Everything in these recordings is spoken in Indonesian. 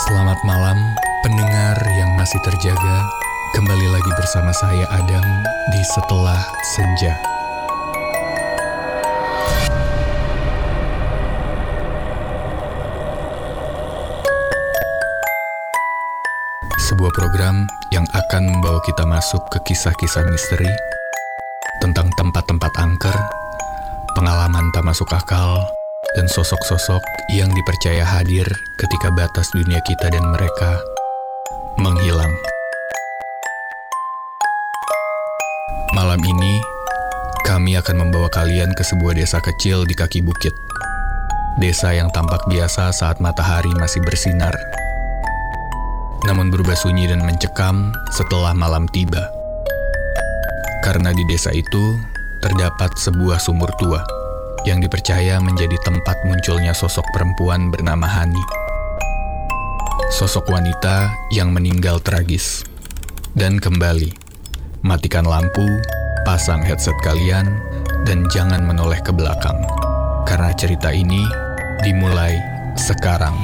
Selamat malam, pendengar yang masih terjaga. Kembali lagi bersama saya Adam di Setelah Senja. Sebuah program yang akan membawa kita masuk ke kisah-kisah misteri tentang tempat-tempat angker, pengalaman tak masuk akal, dan sosok-sosok yang dipercaya hadir ketika batas dunia kita dan mereka menghilang. Malam ini, kami akan membawa kalian ke sebuah desa kecil di kaki bukit. Desa yang tampak biasa saat matahari masih bersinar, namun berubah sunyi dan mencekam setelah malam tiba. Karena di desa itu terdapat sebuah sumur tua yang dipercaya menjadi tempat munculnya sosok perempuan bernama Hani. Sosok wanita yang meninggal tragis. Dan kembali, matikan lampu, pasang headset kalian, dan jangan menoleh ke belakang. Karena cerita ini dimulai sekarang.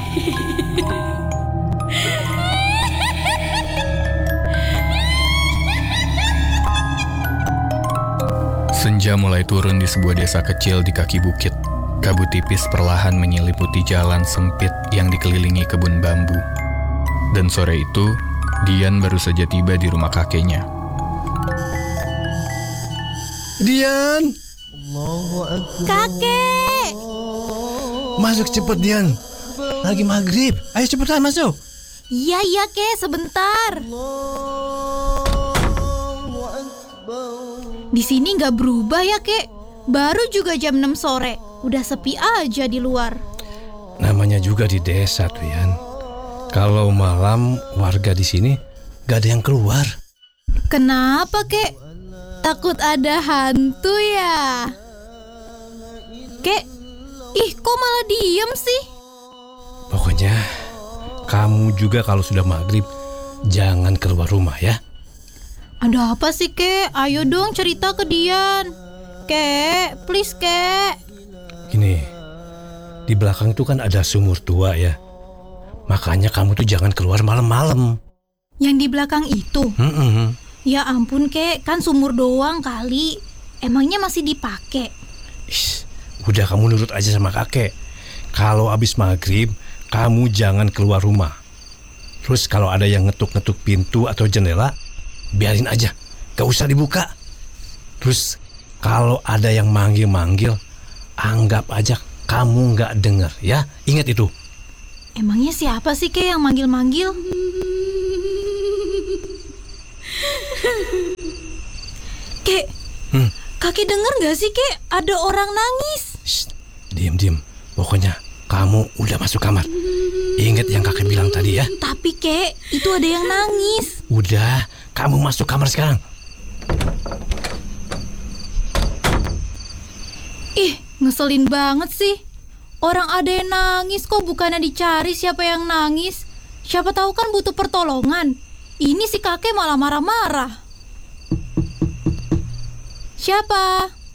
Senja mulai turun di sebuah desa kecil di kaki bukit. Kabut tipis perlahan menyelimuti jalan sempit yang dikelilingi kebun bambu. Dan sore itu, Dian baru saja tiba di rumah kakeknya. Dian! Kakek! Masuk cepet, Dian. Lagi maghrib. Ayo cepetan masuk. Iya kek, sebentar. Di sini nggak berubah ya kek. Baru juga jam 6 sore. Udah sepi aja di luar. Namanya juga di desa, Dian. Kalau malam warga di sini gak ada yang keluar. Kenapa kek? Takut ada hantu ya? Kek, kok malah diem sih? Pokoknya kamu juga kalau sudah maghrib jangan keluar rumah ya. Ada apa sih kek? Ayo dong cerita ke Dian. Kek, please kek. Gini, di belakang itu kan ada sumur tua ya. Makanya kamu tuh jangan keluar malam-malam. Yang di belakang itu? Ya ampun kek, kan sumur doang kali. Emangnya masih dipakai? Udah kamu nurut aja sama kakek. Kalau habis maghrib, kamu jangan keluar rumah. Terus kalau ada yang ngetuk-ngetuk pintu atau jendela, biarin aja, gak usah dibuka. Terus kalau ada yang manggil-manggil, anggap aja kamu gak dengar ya. Ingat itu. Emangnya siapa sih kek yang manggil-manggil? Kek, kakek denger gak sih kek? Ada orang nangis. Shh, diam. Pokoknya kamu udah masuk kamar. Ingat yang kakek bilang tadi ya. Tapi kek, itu ada yang nangis. Udah, kamu masuk kamar sekarang. Ngeselin banget sih. Orang ada yang nangis kok bukannya dicari siapa yang nangis. Siapa tahu kan butuh pertolongan. Ini si kakek malah marah-marah. Siapa?